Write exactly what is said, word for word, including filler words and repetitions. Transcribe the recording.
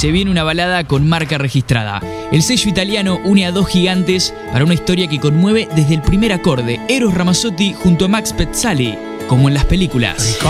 se viene una balada con marca registrada. El sello italiano une a dos gigantes para una historia que conmueve desde el primer acorde. Eros Ramazzotti junto a Max Pezzali, como en las películas.